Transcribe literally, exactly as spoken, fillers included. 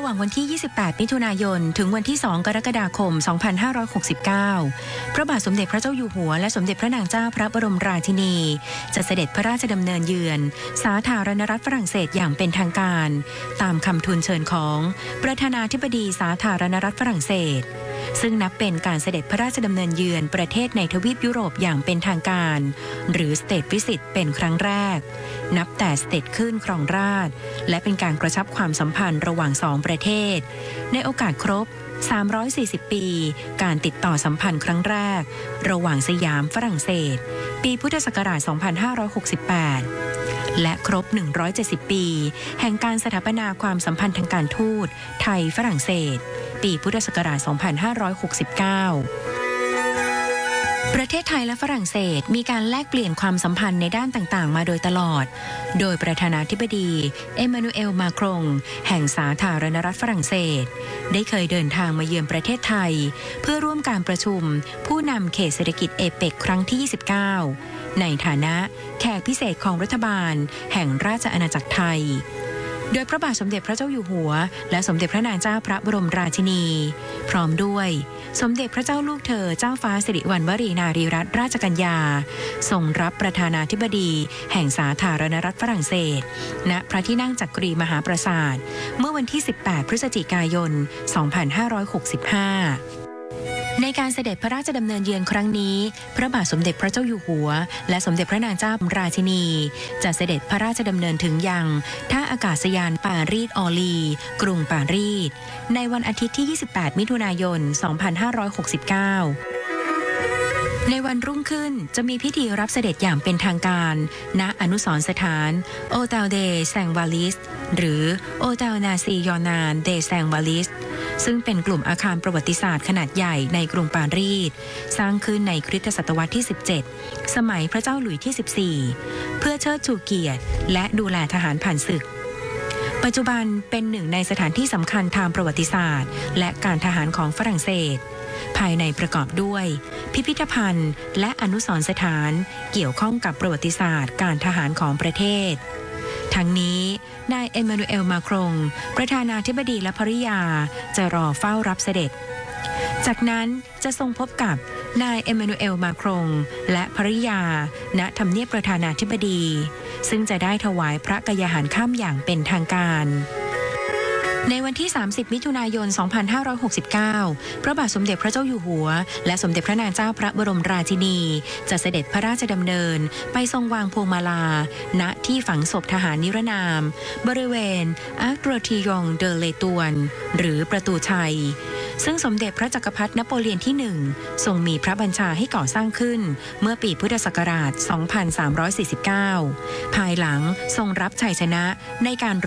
หว่างวันที่ ยี่สิบแปด มิถุนายน ถึงวันที่ สอง กรกฎาคม สองพันห้าร้อยหกสิบเก้า พระบาทสมเด็จพระเจ้าอยู่หัวและสมเด็จพระนางเจ้าพระบรมราชินีจะเสด็จพระราชดำเนินเยือนสาธารณรัฐฝรั่งเศสอย่างเป็นทางการตามคำทูลเชิญของประธานาธิบดีสาธารณรัฐฝรั่งเศสซึ่งนับเป็นการเสด็จพระราชดำเนินเยือนประเทศในทวีปยุโรปอย่างเป็นทางการหรือ State Visit เป็นครั้งแรกนับแต่เสด็จขึ้นครองราชย์และเป็นการกระชับความสัมพันธ์ระหว่างสองประเทศในโอกาสครบสามร้อยสี่สิบปีการติดต่อสัมพันธ์ครั้งแรกระหว่างสยามฝรั่งเศสปีพุทธศักราช สองพันห้าร้อยหกสิบแปด และครบ หนึ่งร้อยเจ็ดสิบ ปีแห่งการสถาปนาความสัมพันธ์ทางการทูตไทยฝรั่งเศสปีพุทธศักราช สองพันห้าร้อยหกสิบเก้า ประเทศไทยและฝรั่งเศสมีการแลกเปลี่ยนความสัมพันธ์ในด้านต่างๆมาโดยตลอดโดยประธานาธิบดีเอมมานูเอล มาครงแห่งสาธารณรัฐฝรั่งเศสได้เคยเดินทางมาเยือนประเทศไทยเพื่อร่วมการประชุมผู้นำเขตเศรษฐกิจเอเปกครั้งที่ ยี่สิบเก้า ในฐานะแขกพิเศษของรัฐบาลแห่งราชอาณาจักรไทยโดยพระบาทสมเด็จพระเจ้าอยู่หัวและสมเด็จพระนางเจ้าพระบรมราชินีพร้อมด้วยสมเด็จพระเจ้าลูกเธอเจ้าฟ้าสิริวัณวรีนารีรัตนราชกัญญาทรงรับประธานาธิบดีแห่งสาธารณรัฐฝรั่งเศสณพระที่นั่งจักรีมหาปราสาทเมื่อวันที่ สิบแปด พฤศจิกายน สองพันห้าร้อยหกสิบห้าในการเสด็จพระราชดำเนินเยือนครั้งนี้พระบาทสมเด็จพระเจ้าอยู่หัวและสมเด็จพระนางเจ้าราชินีจะเสด็จพระราชดำเนินถึงยังท่าอากาศยานปารีสออลีกรุงปารีสในวันอาทิตย์ที่ ยี่สิบแปด มิถุนายน สองพันห้าร้อยหกสิบเก้าในวันรุ่งขึ้นจะมีพิธีรับเสด็จอย่างเป็นทางการณอนุสรณ์สถานโอเตลเดแซงวาลิสหรือโอเตลนาซียอนานเดแซงวาลิสซึ่งเป็นกลุ่มอาคารประวัติศาสตร์ขนาดใหญ่ในกรุงปารีสสร้างขึ้นในคริสตศตวรรษที่ สิบเจ็ด สมัยพระเจ้าหลุยส์ที่ สิบสี่ เพื่อเชิดชูเกียรติและดูแลทหารผ่านศึกปัจจุบันเป็นหนึ่งในสถานที่สำคัญทางประวัติศาสตร์และการทหารของฝรั่งเศสภายในประกอบด้วยพิพิธภัณฑ์และอนุสรณ์สถานเกี่ยวข้องกับประวัติศาสตร์การทหารของประเทศทั้งนี้นายเอมมานูเอล มาครงประธานาธิบดีและภริยาจะรอเฝ้ารับเสด็จจากนั้นจะทรงพบกับนายเอมมานูเอล มาครงและภริยาณทำเนียบประธานาธิบดีซึ่งจะได้ถวายพระกยาหารค่ำอย่างเป็นทางการในวันที่ สามสิบ มิถุนายน สองพันห้าร้อยหกสิบเก้า พระบาทสมเด็จพระเจ้าอยู่หัวและสมเด็จพระนางเจ้าพระบรมราชินีจะเสด็จพระราชดำเนินไปทรงวางพวงมาลาณที่ฝังศพทหารนิรนามบริเวณอาร์ตโรทิยองเดอเลตวนหรือประตูชัยซึ่งสมเด็จพระจักรพรรดินโปเลียนที่หนึ่งทรงมีพระบัญชาให้ก่อสร้างขึ้นเมื่อปีพุทธศักราช สองพันสามร้อยสี่สิบเก้า ภายหลังทรงรับชัยชนะในการ